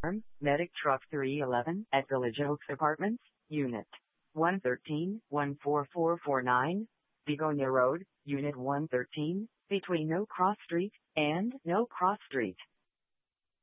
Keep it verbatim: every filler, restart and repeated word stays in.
Medic Truck three eleven at Village Oaks Apartments, Unit one thirteen, one four four four nine, Begonia Road, Unit one thirteen, between No Cross Street and No Cross Street.